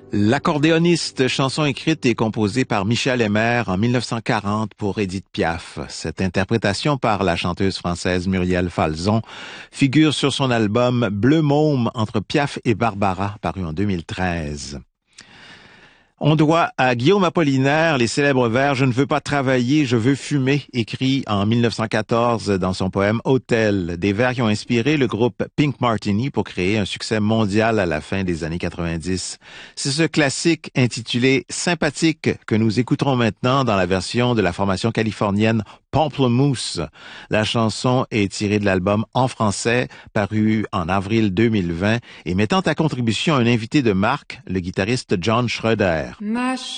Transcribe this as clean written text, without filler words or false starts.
L'accordéoniste, chanson écrite et composée par Michel Aimère en 1940 pour Édith Piaf. Cette interprétation par la chanteuse française Muriel Falzon figure sur son album Bleu Môme entre Piaf et Barbara, paru en 2013. On doit à Guillaume Apollinaire les célèbres vers « Je ne veux pas travailler, je veux fumer » écrits en 1914 dans son poème « Hôtel ». Des vers qui ont inspiré le groupe Pink Martini pour créer un succès mondial à la fin des années 90. C'est ce classique intitulé « Sympathique » que nous écouterons maintenant dans la version de la formation californienne Pamplemousse. La chanson est tirée de l'album en français, paru en avril 2020 et mettant à contribution un invité de marque, le guitariste John Schroeder.